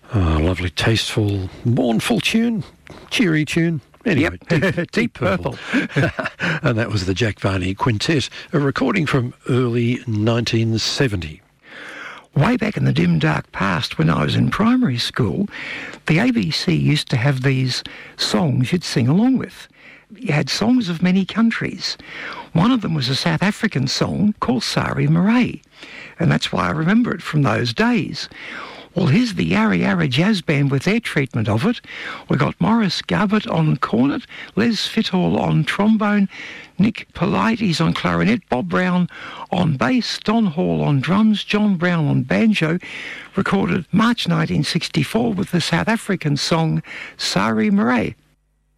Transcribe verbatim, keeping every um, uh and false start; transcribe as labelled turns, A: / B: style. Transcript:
A: Oh, lovely, tasteful, mournful tune, cheery tune. Anyway,
B: Yep.
A: Deep,
B: Deep Purple.
A: And that was the Jack Varney Quintet, a recording from early nineteen seventy.
B: Way back in the dim, dark past when I was in primary school, the A B C used to have these songs you'd sing along with. You had songs of many countries. One of them was a South African song called Sari Marae, and that's why I remember it from those days. Well, here's the Yarra Yarra Jazz Band with their treatment of it. We've got Morris Garbutt on cornet, Les Fithall on trombone, Nick Polites on clarinet, Bob Brown on bass, Don Hall on drums, John Brown on banjo, recorded March nineteen sixty-four with the South African song Sari Marae.